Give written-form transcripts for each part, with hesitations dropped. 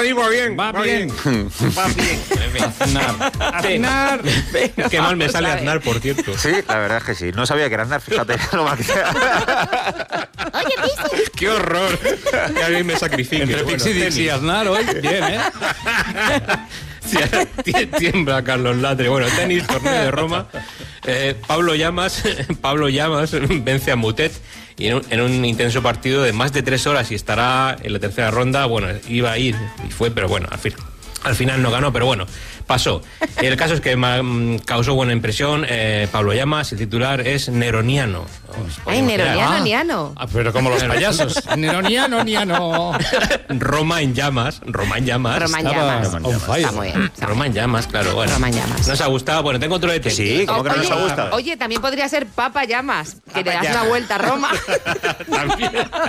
va bien. Va bien. Va bien. Aznar. Qué mal me sale Aznar, por cierto. Sí, la verdad es que sí. No sabía que era Aznar, fíjate lo mal que sea. ¡Qué horror! Que alguien me sacrifique. Entre Pixie Dix y Aznar hoy, bien, ¿eh? Sí, tiembla Carlos Latre. Bueno, tenis, torneo de Roma. Pablo Llamas vence a Mutet y en un intenso partido de más de 3 horas y estará en la tercera ronda. Bueno, iba a ir y fue, pero bueno, al final no ganó, pero bueno, pasó. El caso es que causó buena impresión. Pablo Llamas, el titular es Neroniano. Ay, Neroniano. Pero como los payasos. Neroniano. Roma en llamas. On fire. Está muy bien. Roma en llamas, claro. Bueno, Roma en llamas. ¿Nos ha gustado? Bueno, tengo otro de tenis. Sí, ¿cómo que no nos ha gustado? Oye, también podría ser Papa Llamas, que le das una vuelta a Roma. También.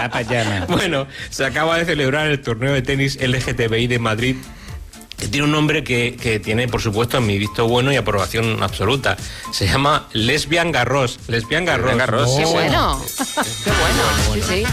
Bueno, se acaba de celebrar el torneo de tenis LGTBI de Madrid, que tiene un nombre que tiene, por supuesto, en mi visto bueno y aprobación absoluta. Se llama Lesbian Garros. Lesbian Garros. Qué bueno. Qué bueno. Sí.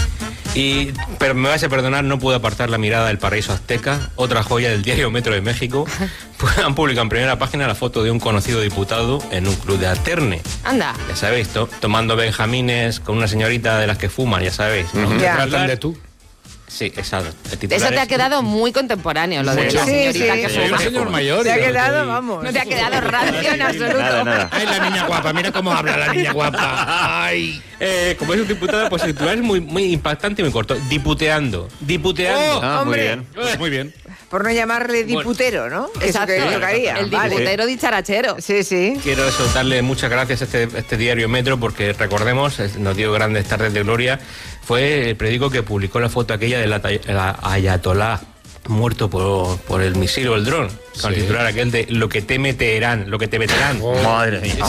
Pero me vais a perdonar, no puedo apartar la mirada del Paraíso Azteca, otra joya del diario Metro de México. Pues han publicado en primera página la foto de un conocido diputado en un club de alterne. Anda. Ya sabéis, tomando benjamines con una señorita de las que fuman, ya sabéis, ¿no? ¿Te tratan de tú? Sí, exacto. Eso te ha quedado muy contemporáneo, lo de la señorita que Soy un fuma. señor mayor. Se ha quedado, vamos. No te ha quedado rancio en absoluto. Nada. Ay, la niña guapa, mira cómo habla la niña guapa. Ay. Como es un diputado, pues el titular es muy impactante y muy corto. Diputeando. Muy bien. Muy bien. Por no llamarle diputero, ¿no? Exacto. Eso que tocaría. El Vale. diputero dicharachero. Sí. Quiero darle muchas gracias a este diario Metro porque, recordemos, nos dio grandes tardes de gloria. Fue el periódico que publicó la foto aquella del ayatolá muerto por el misil o el dron, con el titular aquel de lo que te meterán. Madre mía.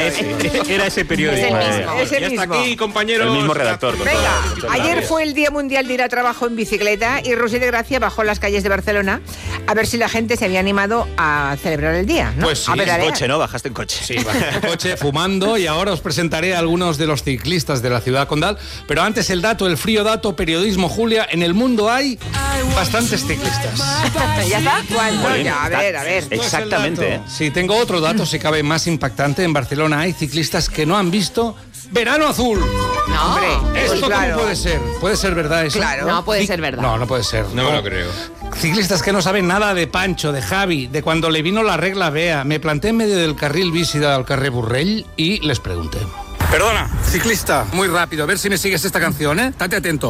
Era ese periódico. Es el Ya está mismo. aquí, compañero. El mismo redactor. Venga, ayer fue el Día Mundial de ir a trabajo en bicicleta y Rosy de Gracia bajó las calles de Barcelona a ver si la gente se había animado a celebrar el día, ¿no? Pues sí, a pedalear. En coche, ¿no? Bajaste en coche. Sí, bajé en coche fumando y ahora os presentaré a algunos de los ciclistas de la ciudad condal. Pero antes el frío dato, periodismo, Julia. En el mundo hay bastantes ciclistas. ¿Ya está? ¿Cuánto? Jolín, Ya, a ver. Exactamente. Sí, tengo otro dato, si cabe más impactante. En Barcelona hay ciclistas que no han visto Verano Azul. No. Hombre, ¿Esto pues cómo claro. puede ser? ¿Puede ser verdad eso? Claro. No puede ser verdad. No puede ser. No me lo creo. Ciclistas que no saben nada de Pancho, de Javi, de cuando le vino la regla Bea. Me planté en medio del carril bici del carrer Borrell y les pregunté. Perdona, ciclista, muy rápido, a ver si me sigues esta canción, ¿eh? Estate atento.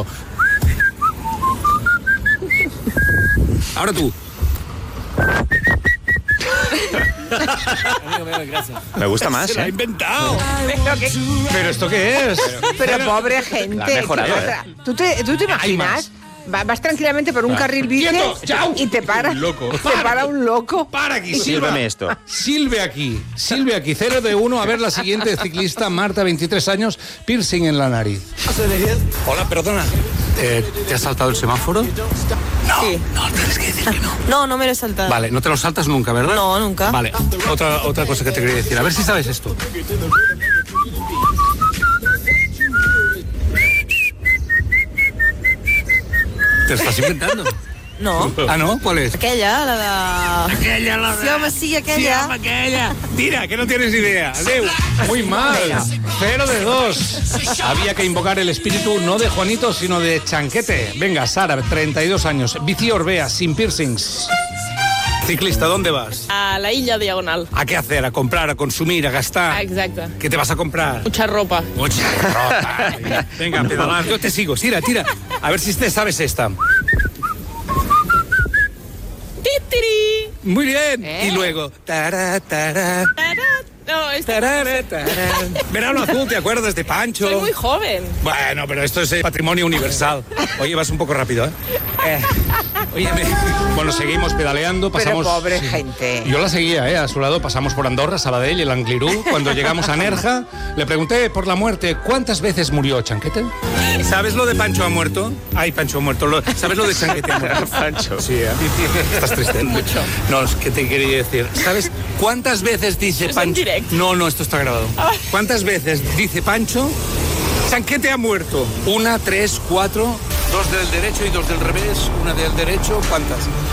Ahora tú. Gracias. Me gusta más, Se lo ha ¿eh? inventado. Pero que- ¿Pero esto qué es? Pero pobre gente. La ha mejorado, ¿qué pasa? ¿Tú te imaginas? Vas tranquilamente por un carril bici ¡Quieto! ¡Chao! y te para. Un loco. Te para un loco. Para aquí, Silva. Sírveme esto. Silve aquí, 0 de 1. A ver la siguiente ciclista, Marta, 23 años, piercing en la nariz. Hola, perdona. ¿Te has saltado el semáforo? No, Sí. no, tienes que decir que no. No me lo he saltado. Vale, no te lo saltas nunca, ¿verdad? No, nunca. Vale, otra cosa que te quería decir. A ver si sabes esto. ¿Te estás inventando? No. Ah, ¿no? ¿Cuál es? Aquella, la de... Aquella, la Sí, home, sí, aquella. aquella. Tira, que no tienes idea. Adeu. Muy mal. 0 de 2. Había que invocar el espíritu no de Juanito, sino de Chanquete. Venga, Sara, 32 años. Bici Orbea, sin piercings. Ciclista, ¿dónde vas? A la Illa Diagonal. ¿A qué hacer? ¿A comprar? ¿A consumir? ¿A gastar? Exacto. ¿Qué te vas a comprar? Mucha ropa. Mucha ropa. Venga, pedalar. Yo te sigo. Tira. A ver si te sabes esta. ¡Titiri! Muy bien. Y luego... Tará. No, es Tarara, tarara. Verano Azul, ¿te acuerdas de Pancho? soy muy joven. Bueno, pero esto es patrimonio universal. Oye, vas un poco rápido, ¿eh? Bueno, seguimos pedaleando, pasamos... Pero pobre gente. Yo la seguía, a su lado pasamos por Andorra, Sabadell, el Anglirú. Cuando llegamos a Nerja, le pregunté por la muerte, ¿cuántas veces murió Chanquete? ¿Sabes lo de Pancho ha muerto? Ay, Pancho ha muerto. ¿Sabes lo de Chanquete ha muerto? Pancho. Sí, ¿eh? Estás triste. Mucho. No, es que te quería decir. ¿Sabes cuántas veces dice ¿Es en Pancho? directo? No, esto está grabado. ¿Cuántas veces dice Pancho? Chanquete ha muerto. 1, 3, 4, 2 del derecho y 2 del revés. 1 del derecho, ¿cuántas?